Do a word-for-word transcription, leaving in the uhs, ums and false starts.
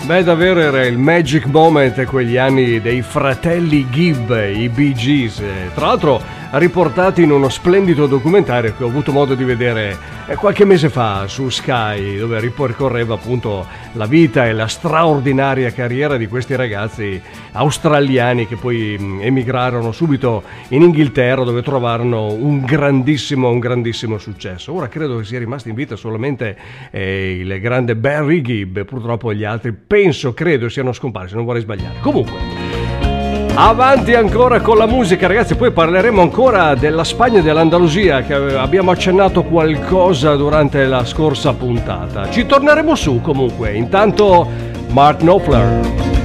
Beh, davvero era il magic moment quegli anni dei fratelli Gibb, i Bee Gees. Tra l'altro riportati in uno splendido documentario che ho avuto modo di vedere qualche mese fa su Sky, dove ripercorreva appunto la vita e la straordinaria carriera di questi ragazzi australiani che poi emigrarono subito in Inghilterra, dove trovarono un grandissimo, un grandissimo successo. Ora credo che sia rimasto in vita solamente eh, il grande Barry Gibb, purtroppo gli altri penso, credo siano scomparsi, non vorrei sbagliare. Comunque, avanti ancora con la musica, ragazzi, poi parleremo ancora della Spagna e dell'Andalusia, che abbiamo accennato qualcosa durante la scorsa puntata. Ci torneremo su comunque. Intanto Mark Knopfler.